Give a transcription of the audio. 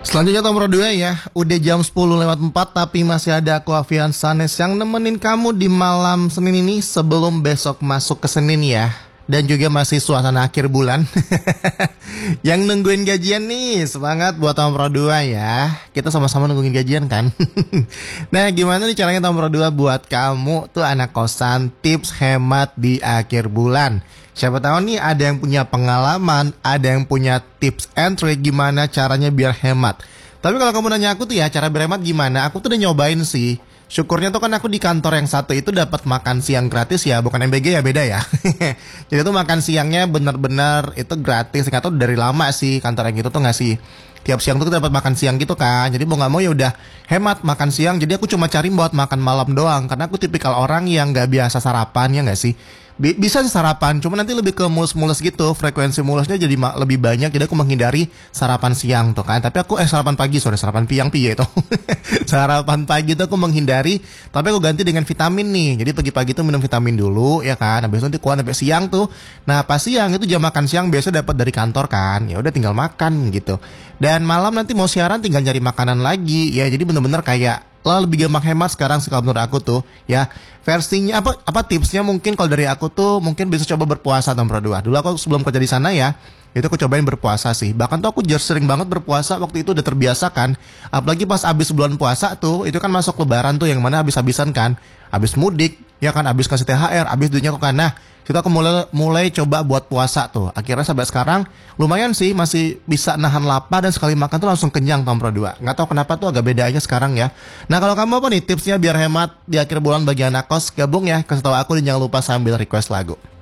Selanjutnya nomor 2 ya. Udah jam 10:04 tapi masih ada aku Avian Sanes yang nemenin kamu di malam Senin ini sebelum besok masuk ke Senin ya. Dan juga masih suasana akhir bulan. Yang nungguin gajian nih, semangat buat nomor 2 ya. Kita sama-sama nungguin gajian kan. Nah, gimana nih caranya nomor 2 buat kamu tuh anak kosan tips hemat di akhir bulan. Siapa tahu nih ada yang punya pengalaman, ada yang punya tips and trick gimana caranya biar hemat. Tapi kalau kamu nanya aku tuh ya cara berhemat gimana, aku tuh udah nyobain sih. Syukurnya tuh kan aku di kantor yang satu itu dapat makan siang gratis ya, bukan MBG ya, beda ya. Jadi tuh makan siangnya bener-bener itu gratis. Nggak tahu dari lama sih kantor yang itu tuh ngasih tiap siang tuh dapat makan siang gitu kan. Jadi mau nggak mau ya udah hemat makan siang. Jadi aku cuma cari buat makan malam doang karena aku tipikal orang yang nggak biasa sarapan ya nggak sih. Bisa sih sarapan, cuma nanti lebih ke mulus-mulus gitu. Frekuensi mulusnya jadi lebih banyak. Jadi aku menghindari sarapan siang tuh kan. Tapi aku sarapan pagi, sarapan piang piye itu. Sarapan pagi tuh aku menghindari. Tapi aku ganti dengan vitamin nih. Jadi pagi-pagi tuh minum vitamin dulu ya kan. Habis itu nanti kuat sampai siang tuh. Nah pas siang itu jam makan siang biasa dapat dari kantor kan. Ya udah tinggal makan gitu. Dan malam nanti mau siaran tinggal cari makanan lagi. Ya jadi bener-bener kayak lo lebih gampang hemat sekarang sih kalau menurut aku tuh ya. Versinya apa tipsnya mungkin kalau dari aku tuh mungkin bisa coba berpuasa nomor 2. Dulu aku sebelum kerja di sana ya, itu aku cobain berpuasa sih. Bahkan tuh aku sering banget berpuasa waktu itu udah terbiasa kan. Apalagi pas abis bulan puasa tuh, itu kan masuk lebaran tuh yang mana habis-habisan kan. Habis mudik, ya kan habis kasih THR, habis duitnya kok kan. Nah, itu aku mulai coba buat puasa tuh. Akhirnya sampai sekarang lumayan sih masih bisa nahan lapar dan sekali makan tuh langsung kenyang nomor 2. Nggak tahu kenapa tuh agak beda aja sekarang ya. Nah, kalau kamu apa nih tipsnya biar hemat di akhir bulan bagi anak kos? Gabung ya, kasih tahu aku dan jangan lupa sambil request lagu.